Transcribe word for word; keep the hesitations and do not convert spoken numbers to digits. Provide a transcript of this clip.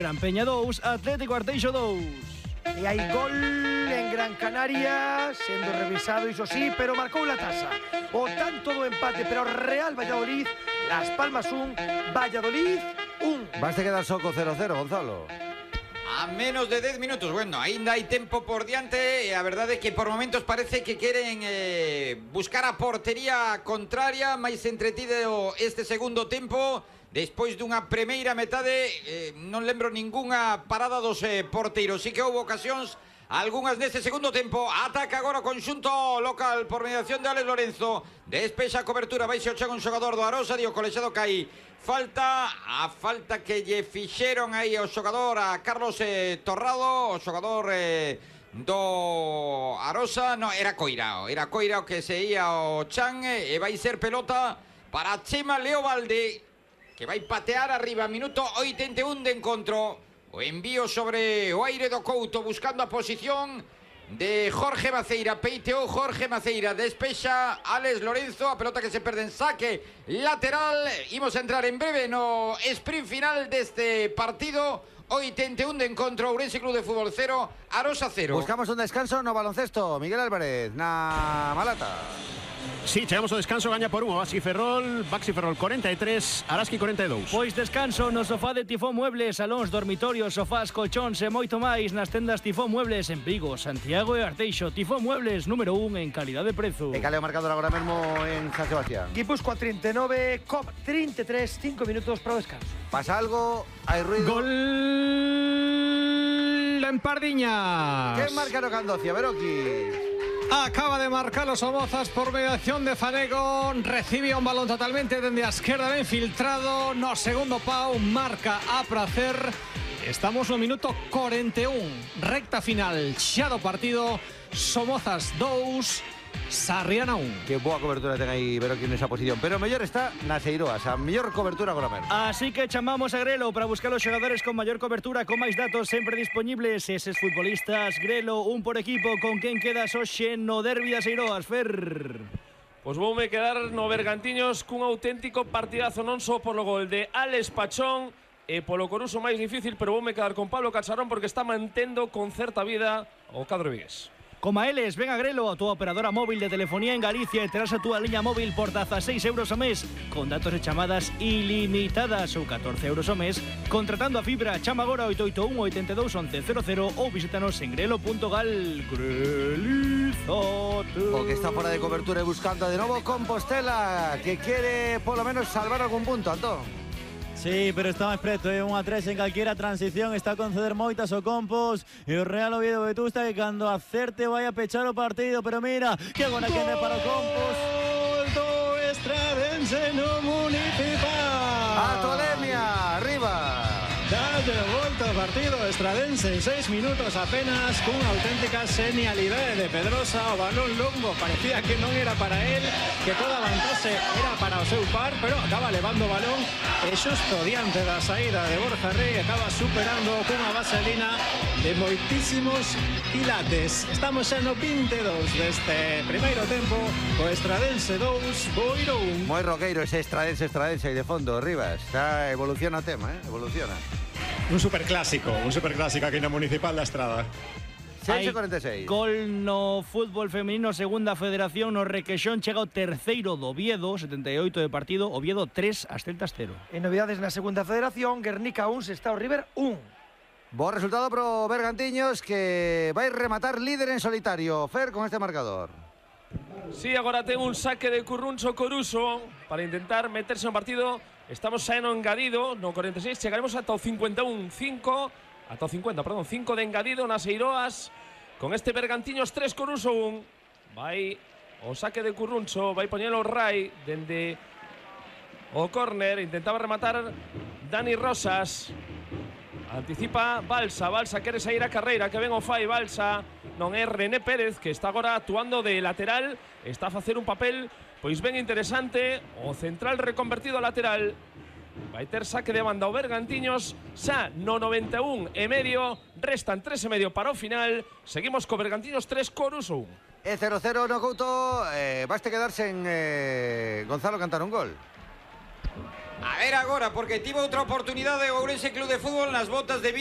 Gran Peña dos, Atlético Arteixo dos. E hai gol en Gran Canaria, sendo revisado, iso sí, pero marcou la tasa. O tanto do empate, pero Real Valladolid, Las Palmas un, Valladolid un. Vas a quedar soco cero cero, Gonzalo. A menos de dez minutos, bueno, ainda hai tempo por diante e a verdade é que por momentos parece que queren eh, buscar a portería contraria, máis entretido este segundo tempo. Despois dunha primeira metade, eh, non lembro ningunha parada dos eh, porteiros. Sí que houve ocasións, algunhas neste segundo tempo. Ataca agora o conxunto local por mediación de Alex Lorenzo. Despexa a cobertura, vai se o chega un xogador do Arosa, dio colexado caí. Falta, a falta que lle fixeron aí o xogador a Carlos eh, Torrado, o xogador eh, do Arosa. No, era Coirao, era Coirao que se ia o chan e vai ser pelota para Chema Leo Valde, que vai patear arriba, minuto oitenta e un de encontro. O envío sobre o aire do Couto, buscando a posición de Jorge Maceira. Peiteou Jorge Maceira, despexa Alex Lorenzo, a pelota que se perde en saque lateral. Imos a entrar en breve no sprint final deste partido. oitenta e un de encontro, Ourense Club de Fútbol cero, Arosa cero. Buscamos un descanso no baloncesto. Miguel Álvarez, na Malata. Sí, chegamos ao descanso, gaña por un o Baxi Ferrol, Baxi Ferrol cuarenta e tres, Araski cuarenta e dous. Pois descanso no sofá de Tifón Muebles, salóns, dormitorios, sofás, colchóns e moito máis nas tendas Tifón Muebles en Vigo, Santiago e Arteixo. Tifón Muebles, número un en calidad de prezo. E caleo marcador agora mesmo en San Sebastián. Guipúzcoa trinta e nove, C O P trinta e tres, cinco minutos para o descanso. Pasa algo, hai ruido. Gol en Pardiñas. ¿Quién marca no Candocia, Beroki? Acaba de marcar los Somozas por mediación de Fanego. Recibe un balón totalmente desde a esquerda, ben filtrado. No segundo pau, marca a prazer. Estamos no minuto cuarenta e un. Recta final, xa do partido. Somozas dos, Sarriana un. Que boa cobertura ten aí Beroki nesa posición. Pero mellor está nas Eiroas, a mellor cobertura agora mesmo. Así que chamamos a Grelo para buscar os xogadores con maior cobertura, con máis datos sempre disponibles. Eses futbolistas, Grelo, un por equipo. Con quen quedas hoxe no derbi das Eiroas, Fer? Pois voume quedar no Bergantiños cun auténtico partidazo, non só polo gol de Alex Pachón e polo Coruso máis difícil, pero voume quedar con Pablo Cacharón porque está mantendo con certa vida o cadro vigués. Como a eles, ven a Grelo, a túa operadora móvil de telefonía en Galicia, e terás a túa liña móvil por dezaseis euros ao mes, con datos e chamadas ilimitadas, ou catorce euros ao mes, contratando a fibra. Chama agora oito oito un, oito dos, once cero cero ou visítanos en grelo punto gal. Grelizate. O que está fora de cobertura e buscando de novo Compostela, que quere polo menos salvar algún punto, Antón. Sí, pero está máis preto, é un a tres en calquera transición, está a conceder moitas o Compos e o Real Oviedo Vetusta que cando acerte vai a pechar o partido, pero mira, que agora quede para o Compos. Gol do Estradense no Municipal. A Tolemia, arriba. Dale volta ao partido Estradense en seis minutos apenas, cunha auténtica genialidade de Pedrosa. O balón longo parecía que non era para él, que toda a vantaxe era para o seu par, pero acaba levando o balón e xusto diante da saída de Borja Rey acaba superando cunha vaselina de moitísimos quilates. Estamos xa no vinte e dous deste primeiro tempo, co Estradense dous, Boiro un. Moi roqueiro ese Estradense, Estradense aí de fondo, Rivas. Está, evoluciona o tema, eh? Evoluciona. Un superclásico, un superclásico aquí na Municipal da Estrada. seis e cuarenta e seis. Gol no fútbol femenino, segunda federación, no Requexón chega o terceiro do Oviedo, setenta e oito de partido, Oviedo tres, as Celtas cero. En novidades na segunda federación, Guernica un, Sestao River un. Bo resultado pro Bergantiños, que vai rematar líder en solitario. Fer, con este marcador. Sí, agora ten un saque de Curruncho Coruso para intentar meterse no partido. Estamos xa no engadido, no cuarenta e seis, chegaremos ata o cincuenta e un, cinco, ata o cincuenta, perdón, cinco de engadido nas Eiroas, con este Bergantiños tres, Coruso un. Vai o saque de Curruncho, vai poñelo o Rai dende o córner, intentaba rematar Dani Rosas. Anticipa Balsa, Balsa quere sair a carreira, que ven o fai Balsa, non é René Pérez, que está agora actuando de lateral, está a facer un papel pois ben interesante, o central reconvertido a lateral. Vai ter saque de banda o Bergantiños, xa no noventa e un e medio, restan tres e medio para o final, seguimos co Bergantiños tres, Coruso un. E cero cero no Couto, eh, baste quedarse en eh, Gonzalo cantar un gol. A ver agora, porque tivo outra oportunidade o Ourense Club de Fútbol nas botas de